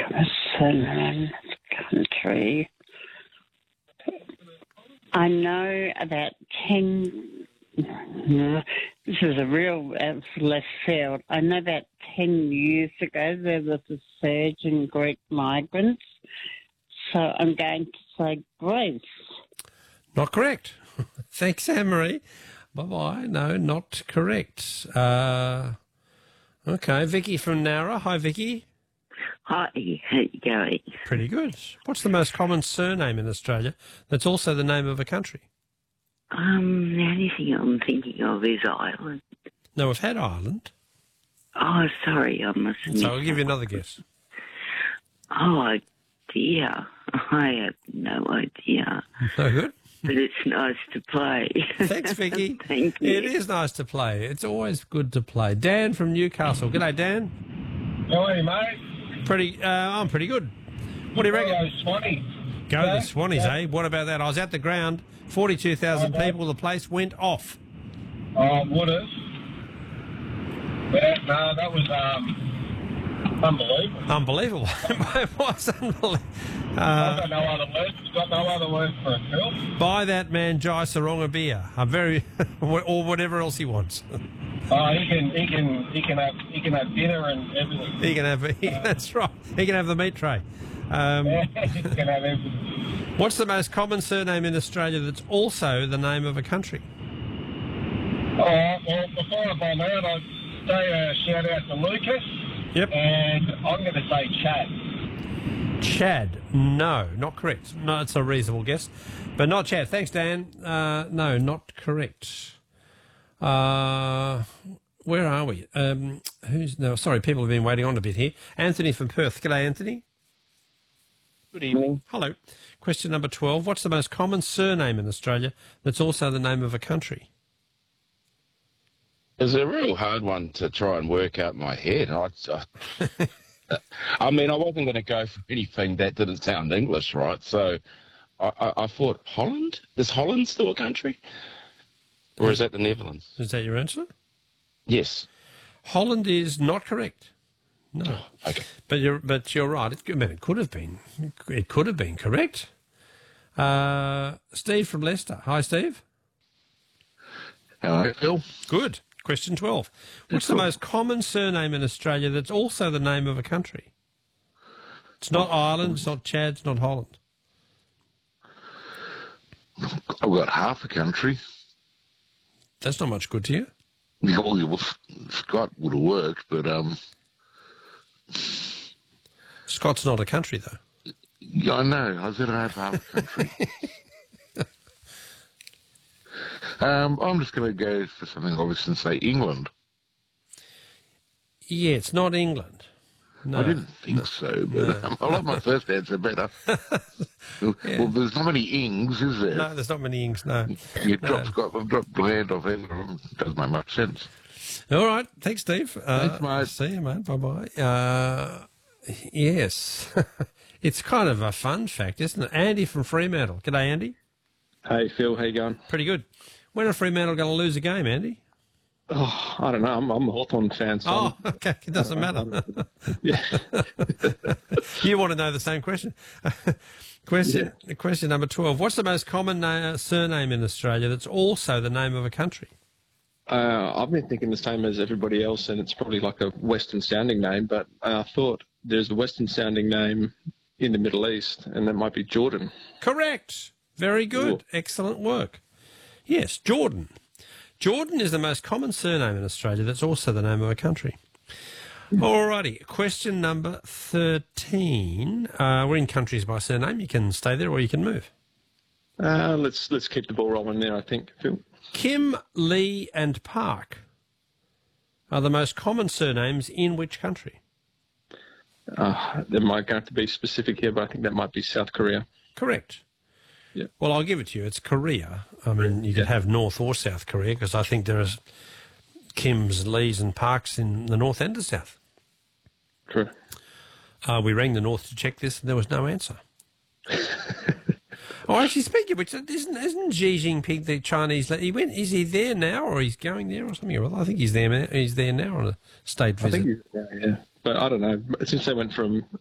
Surname, country. I know about 10... No, this is a real left field. I know about 10 years ago there was a surge in Greek migrants, so I'm going to say Greece. Not correct. Thanks, Anne-Marie. Bye-bye. No, not correct. Okay, Vicky from Nowra. Hi, Vicky. Hi, how you going? Pretty good. What's the most common surname in Australia that's also the name of a country? The only thing I'm thinking of is Ireland. No, we've had Ireland. Oh, sorry, I must have So I'll give you another guess. Oh, dear. I have no idea. No good? But it's nice to play. Thanks, Vicky. Thank you. It is nice to play. It's always good to play. Dan from Newcastle. G'day, Dan. How are you, mate? I'm pretty good. What do you reckon? Go the Swannies, eh? What about that? I was at the ground. 42,000 people. The place went off. Oh, would have. Yeah, no, that was unbelievable. Unbelievable. It was unbelievable. I've got no other words. Got no other words for it, Phil. Buy that man Jai Sarong a beer. I'm very, or whatever else he wants. Oh, he can have dinner and everything. He can have. That's right. He can have the meat tray. He can have everything. What's the most common surname in Australia that's also the name of a country? All right, well, before I bomb out, I'd say a shout out to Lucas. Yep. And I'm going to say Chad. Chad. No, not correct. No, it's a reasonable guess, but not Chad. Thanks, Dan. No, not correct. Where are we? Sorry, people have been waiting on a bit here. Anthony from Perth. G'day, Anthony. Good evening. Hello. Question number 12. What's the most common surname in Australia that's also the name of a country? It's a real hard one to try and work out in my head. I mean, I wasn't going to go for anything that didn't sound English, right? So I thought, Holland? Is Holland still a country? Or is that the Netherlands? Is that your answer? Yes. Holland is not correct. No. Oh, okay. But you're right. It could have been. It could have been correct. Steve from Leicester. Hi, Steve. Hello, Phil. Good. Question 12. What's the most common surname in Australia that's also the name of a country? It's not Ireland, it's not Chad, it's not Holland. I've got half a country. That's not much good to you. Yeah, well, Scott would have worked, but Scott's not a country, though. yeah, I know. I said I have half a country. I'm just going to go for something obvious and say England. Yeah, it's not England. No. I didn't think so, but I like my first answer better. Well, there's not many ings, is there? No, there's not many ings, no. You drop Scott, I've dropped land off it. Doesn't make much sense. All right. Thanks, Steve. Thanks, mate. See you, mate. Bye-bye. Yes. It's kind of a fun fact, isn't it? Andy from Fremantle. G'day, Andy. Hey, Phil. How you going? Pretty good. When are Fremantle going to lose a game, Andy? Oh, I don't know. I'm a Hawthorn fan. So Oh, okay. It doesn't matter. yeah. You want to know the same question. Question number 12. What's the most common surname in Australia that's also the name of a country? I've been thinking the same as everybody else, and it's probably like a Western-sounding name, but I thought there's a Western-sounding name in the Middle East, and that might be Jordan. Correct. Very good. Cool. Excellent work. Yes, Jordan. Jordan is the most common surname in Australia that's also the name of a country. Alrighty, question number 13. We're in countries by surname. You can stay there or you can move. Let's keep the ball rolling there, I think, Phil. Kim, Lee and Park are the most common surnames in which country? There might have to be specific here, but I think that might be South Korea. Correct. Yeah. Well, I'll give it to you. It's Korea. I mean, you could have North or South Korea because I think there are Kims, Lees and Parks in the North and the South. True. We rang the North to check this and there was no answer. Oh, actually, speaking of which, isn't Xi Jinping the Chinese? Is he there now, or he's going there, or something? I think he's there. He's there now on a state visit. I think he's there, yeah. But I don't know. Since they went from